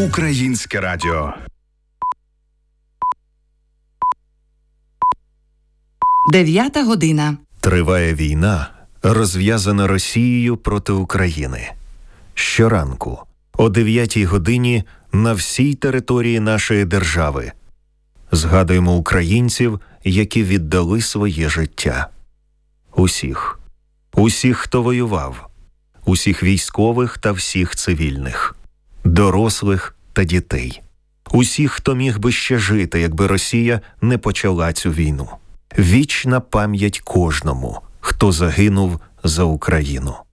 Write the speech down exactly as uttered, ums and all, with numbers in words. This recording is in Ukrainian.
Українське радіо. Дев'ята година. Триває війна, розв'язана Росією проти України. Щоранку, о дев'ятій годині, на всій території нашої держави згадуємо українців, які віддали своє життя. Усіх. Усіх, хто воював. Усіх військових та всіх цивільних. Дорослих та дітей. Усіх, хто міг би ще жити, якби Росія не почала цю війну. Вічна пам'ять кожному, хто загинув за Україну.